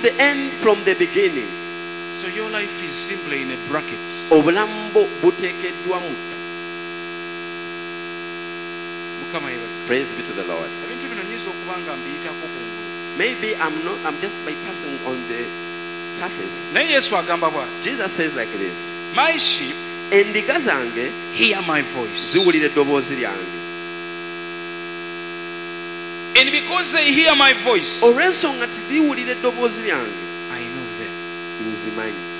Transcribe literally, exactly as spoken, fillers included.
the end from the beginning. So your life is simply in a bracket. Obulamu bwo buteekeddwa mu. Mukama yebaze. Praise be to the Lord. Ebintu bino nyiza okuba nga mbiyitako kungulu. Maybe I'm not. I'm just bypassing on the surface. Naye Yesu agamba bwa. Jesus says like this. My sheep Endiga zange hear my voice. ziwulira eddoboozi lyange. And because they hear my voice, Olw'ensonga nti ziwulira eddoboozi lyange, I know them. nzimanyi.